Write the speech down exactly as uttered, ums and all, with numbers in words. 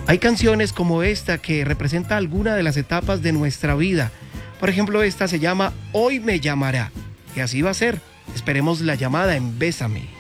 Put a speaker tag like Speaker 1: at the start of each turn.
Speaker 1: Hay canciones como esta que representa alguna de las etapas de nuestra vida. Por ejemplo, esta se llama Hoy me llamará. Y así va a ser. Esperemos la llamada en Bésame.